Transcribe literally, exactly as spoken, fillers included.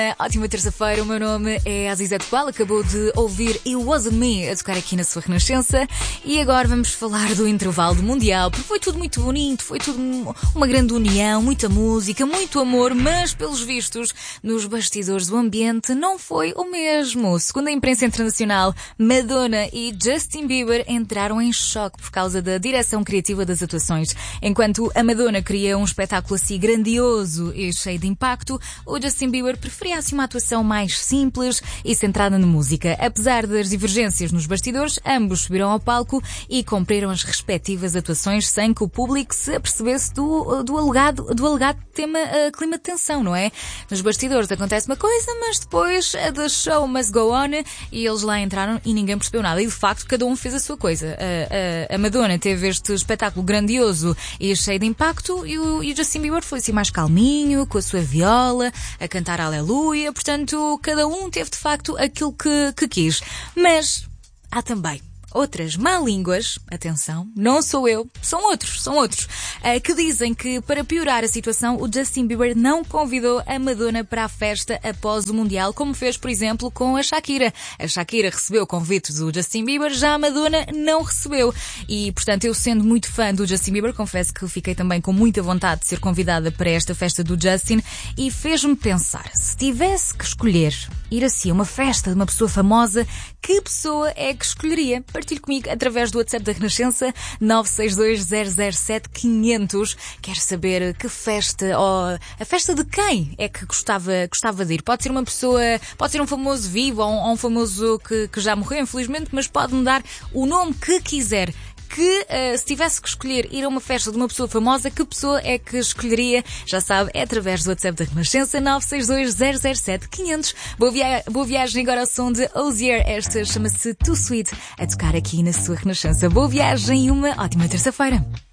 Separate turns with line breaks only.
Ótima terça-feira, o meu nome é Aziza Tebal, acabou de ouvir It Wasn't Me a tocar aqui na sua Renascença e agora vamos falar do intervalo do Mundial, porque foi tudo muito bonito, foi tudo uma grande união, muita música, muito amor, mas pelos vistos, nos bastidores do ambiente não foi o mesmo. Segundo a imprensa internacional, Madonna e Justin Bieber entraram em choque por causa da direção criativa das atuações. Enquanto a Madonna queria um espetáculo assim grandioso e cheio de impacto, o Justin Bieber preferia assim uma atuação mais simples e centrada na música. Apesar das divergências nos bastidores, ambos subiram ao palco e cumpriram as respectivas atuações sem que o público se apercebesse do, do, alegado, do alegado tema uh, clima de tensão, não é? Nos bastidores acontece uma coisa, mas depois a the show must go on e eles lá entraram e ninguém percebeu nada. E de facto cada um fez a sua coisa. A, a, a Madonna teve este espetáculo grandioso e cheio de impacto e o, e o Justin Bieber foi assim mais calminho, com a sua viola, a cantar aleluia. Portanto, cada um teve de facto aquilo que, que quis. Mas há também outras má línguas, atenção, não sou eu, são outros, são outros, que dizem que para piorar a situação o Justin Bieber não convidou a Madonna para a festa após o Mundial, como fez, por exemplo, com a Shakira. A Shakira recebeu o convite do Justin Bieber, já a Madonna não recebeu. E, portanto, eu sendo muito fã do Justin Bieber, confesso que fiquei também com muita vontade de ser convidada para esta festa do Justin e fez-me pensar, se tivesse que escolher ir assim a uma festa de uma pessoa famosa, que pessoa é que escolheria? Partilhe comigo através do WhatsApp da Renascença nove seis dois zero zero sete quinhentos. Quero saber que festa, ou a festa de quem é que gostava, gostava de ir. Pode ser uma pessoa, pode ser um famoso vivo ou um, ou um famoso que, que já morreu, infelizmente, mas pode-me dar o nome que quiser. Que, uh, se tivesse que escolher ir a uma festa de uma pessoa famosa, que pessoa é que escolheria? Já sabe, é através do WhatsApp da Renascença nove seis dois zero zero sete quinhentos. Boa, via- boa viagem agora ao som de Ozier. Esta chama-se Too Sweet, a tocar aqui na sua Renascença. Boa viagem e uma ótima terça-feira.